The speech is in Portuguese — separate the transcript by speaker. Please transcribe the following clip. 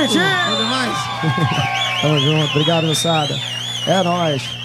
Speaker 1: Vitinho!
Speaker 2: É demais.
Speaker 1: Tamo junto, obrigado, moçada. É nóis.